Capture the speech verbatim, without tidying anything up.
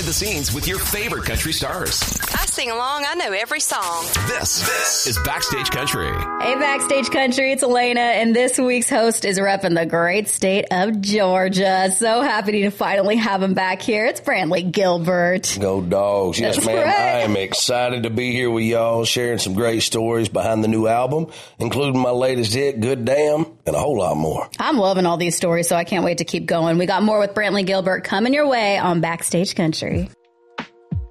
the scenes with your favorite country stars. I sing along. I know every song. This, this is Backstage Country. Hey, Backstage Country, it's Elena, and this week's host is repping the great state of Georgia. So happy to finally have him back here. It's Brantley Gilbert. Go Dogs. Yes, That's ma'am. right. I am excited to be here with y'all, sharing some great stories behind the new album, including my latest hit, Good Damn, and a whole lot more. I'm loving all these stories, so I can't wait to keep going. We got more with Brantley Gilbert coming your way on Backstage Country.